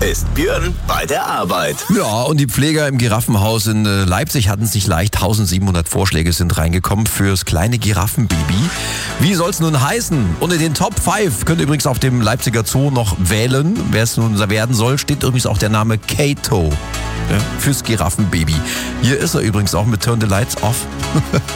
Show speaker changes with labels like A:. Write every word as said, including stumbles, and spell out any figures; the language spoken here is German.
A: ist Björn bei der Arbeit.
B: Ja, und die Pfleger im Giraffenhaus in äh, Leipzig hatten es nicht leicht. tausendsiebenhundert Vorschläge sind reingekommen fürs kleine Giraffenbaby. Wie soll's nun heißen? Unter den Top fünf könnt ihr übrigens auf dem Leipziger Zoo noch wählen. Wer es nun werden soll, steht übrigens auch der Name Kato. Ja, fürs Giraffenbaby. Hier ist er übrigens auch mit Turn the Lights Off.